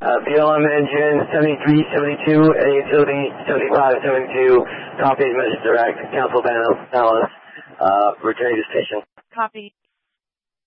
BLM engine 7372, A utility 7572, copy message direct, Council Dallas, returning to station. Copy.